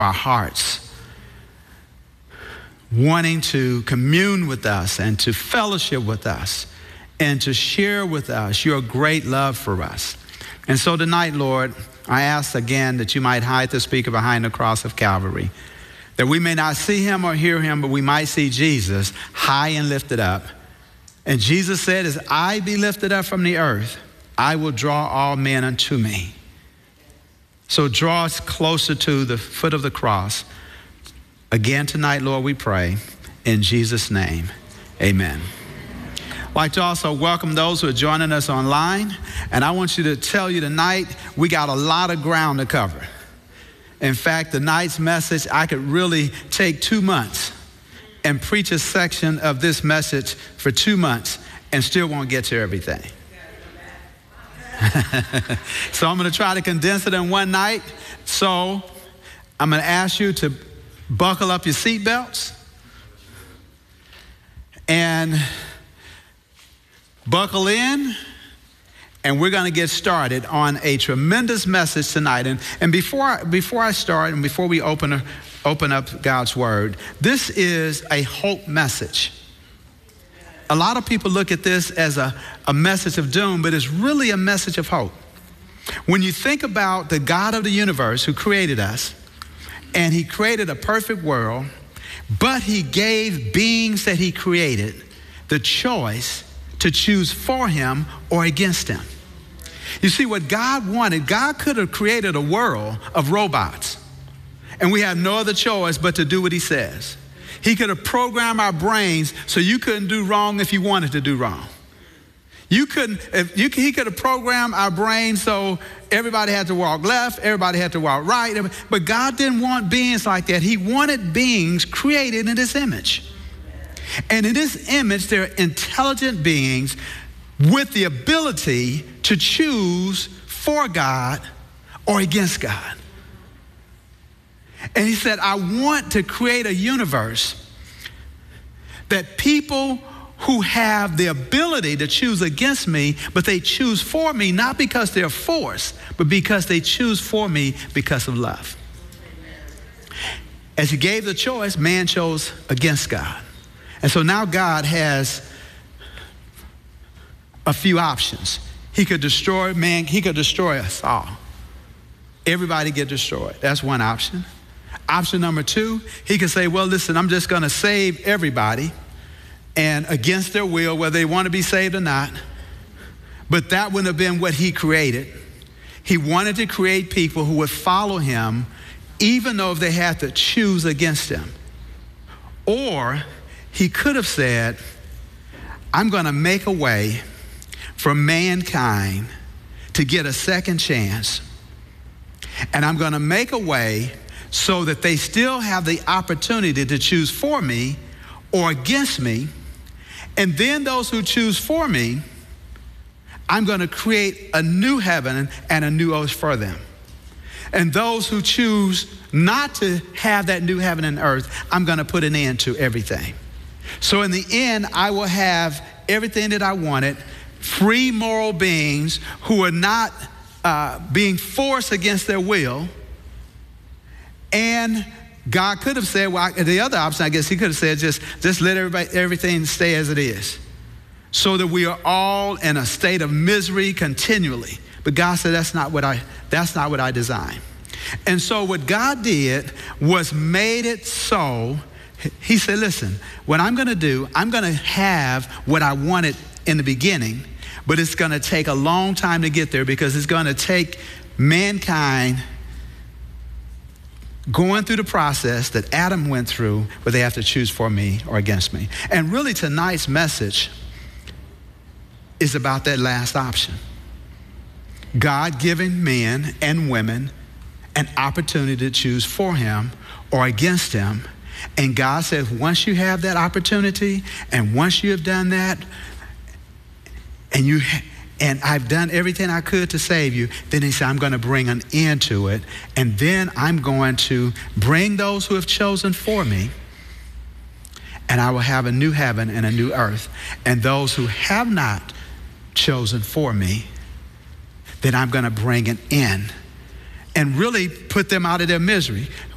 our hearts, wanting to commune with us and to fellowship with us and to share with us your great love for us. And so tonight, Lord, I ask again that you might hide the speaker behind the cross of Calvary, that we may not see him or hear him, but we might see Jesus high and lifted up. And Jesus said, as I be lifted up from the earth, I will draw all men unto me. So draw us closer to the foot of the cross. Again tonight, Lord, we pray in Jesus' name, amen. I'd like to also welcome those who are joining us online. And I want you to tell you tonight, we got a lot of ground to cover. In fact, tonight's message, I could really take 2 months and preach a section of this message for 2 months and still won't get to everything. So I'm going to try to condense it in one night. So I'm going to ask you to buckle up your seatbelts and buckle in, and we're going to get started on a tremendous message tonight. And before I start and before we open up God's Word, this is a hope message. A lot of people look at this as a message of doom, but it's really a message of hope. When you think about the God of the universe who created us, and he created a perfect world, but he gave beings that he created the choice to choose for him or against him. You see, what God wanted, God could have created a world of robots, and we have no other choice but to do what he says. He could have programmed our brains so you couldn't do wrong if you wanted to do wrong. He could have programmed our brains so everybody had to walk left, everybody had to walk right. But God didn't want beings like that. He wanted beings created in his image. And in this image, they're intelligent beings with the ability to choose for God or against God. And he said, I want to create a universe that people who have the ability to choose against me, but they choose for me, not because they're forced, but because they choose for me because of love. As he gave the choice, man chose against God. And so now God has a few options. He could destroy man, he could destroy us all. Everybody get destroyed. That's one option. Option number two, he could say, well, listen, I'm just going to save everybody, and against their will, whether they want to be saved or not. But that wouldn't have been what he created. He wanted to create people who would follow him, even though if they had to choose against him. Or he could have said, I'm going to make a way for mankind to get a second chance. And I'm going to make a way so that they still have the opportunity to choose for me or against me. And then those who choose for me, I'm going to create a new heaven and a new earth for them. And those who choose not to have that new heaven and earth, I'm going to put an end to everything. So in the end, I will have everything that I wanted, free moral beings who are not being forced against their will. And God could have said, well, the other option, I guess he could have said, just let everything stay as it is, so that we are all in a state of misery continually. But God said, that's not what I designed. And so what God did was made it so, he said, listen, what I'm going to do, I'm going to have what I wanted in the beginning, but it's going to take a long time to get there, because it's going to take mankind going through the process that Adam went through, where they have to choose for me or against me. And really tonight's message is about that last option. God giving men and women an opportunity to choose for him or against him. And God says, once you have that opportunity, and once you have done that, and I've done everything I could to save you, then he said, I'm going to bring an end to it. And then I'm going to bring those who have chosen for me, and I will have a new heaven and a new earth. And those who have not chosen for me, then I'm going to bring an end and really put them out of their misery.